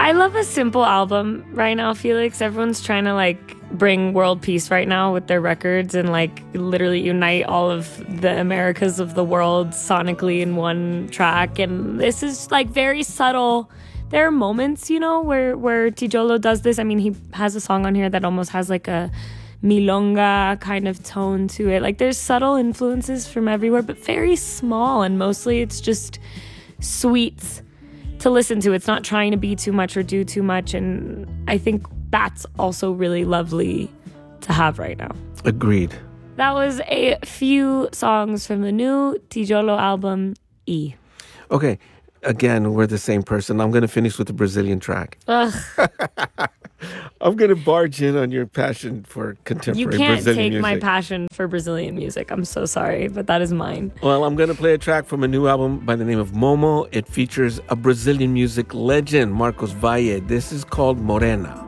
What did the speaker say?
I love a simple album right now, Felix. Everyone's trying to like bring world peace right now with their records and like literally unite all of the Americas of the world sonically in one track. And this is like very subtle. There are moments, you know, where Tijolo does this. I mean, he has a song on here that almost has like a milonga kind of tone to it. Like there's subtle influences from everywhere, but very small, and mostly it's just sweet to listen to. It's not trying to be too much or do too much, and I think that's also really lovely to have right now. Agreed. That was a few songs from the new Tijolo album, E. Okay, again, we're the same person. I'm going to finish with the Brazilian track. Ugh. I'm going to barge in on your passion for contemporary Brazilian music. You can't take my passion for Brazilian music. I'm so sorry, but that is mine. Well, I'm going to play a track from a new album by the name of Momo. It features a Brazilian music legend, Marcos Valle. This is called Morena.